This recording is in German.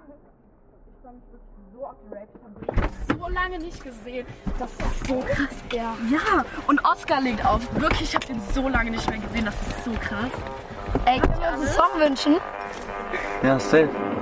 Ich freue mich wirklich so auf die Rave. Ich habe so lange nicht gesehen. Das ist so krass, ja. Ja, und Oscar legt auf. Wirklich, ich habe den so lange nicht mehr gesehen. Das ist so krass. Ey, könnt ihr uns einen Song wünschen? Ja, safe.